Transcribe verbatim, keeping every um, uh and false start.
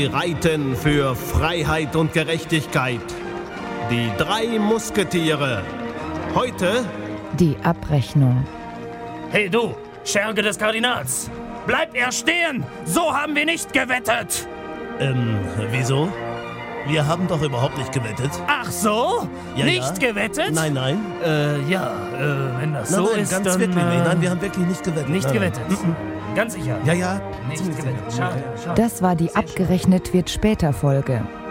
Sie reiten für Freiheit und Gerechtigkeit. Die drei Musketiere. Heute die Abrechnung. Hey du, Scherge des Kardinals! Bleib er stehen! So haben wir nicht gewettet! Ähm, wieso? Wir haben doch überhaupt nicht gewettet. Ach so? Ja, nicht ja. gewettet? Nein, nein. Äh, ja, äh, wenn das Nein, so nein, ist, ganz dann... wirklich äh, nicht. Nein, wir haben wirklich nicht gewettet. Nicht nein, gewettet. Nein. Ganz sicher. Ja, ja. Nicht gewettet. Schade, schade. Das war die Abgerechnet wird später Folge.